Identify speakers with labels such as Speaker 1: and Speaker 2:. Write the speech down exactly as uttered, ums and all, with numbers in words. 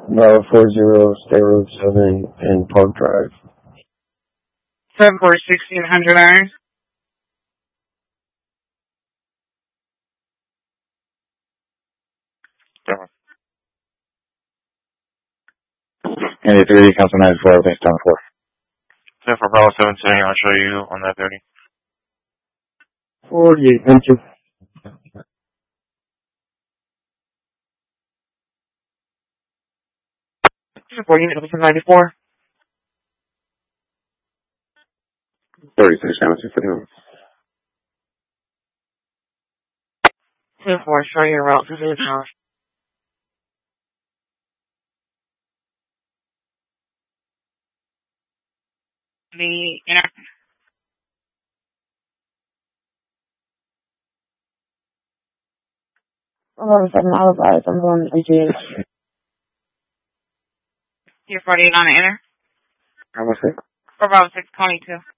Speaker 1: Bravo four zero, State Road seven, and Park Drive.
Speaker 2: seven four sixteen hundred iron.
Speaker 3: And three, Council ninety-four, everything's done for.
Speaker 4: ten for Bravo seven ten, I'll show you on that thirty.
Speaker 1: forty-eight, thank you.
Speaker 2: four unit number ninety-four.
Speaker 3: thirty-six, Hamilton, fifty-one.
Speaker 2: ten four, show your route to the tower. The inner.
Speaker 5: eleven seven alibis, I'm going to G H.
Speaker 2: You're forty-eight on the inner.
Speaker 3: Bravo six.
Speaker 2: For Bravo six, twenty-two.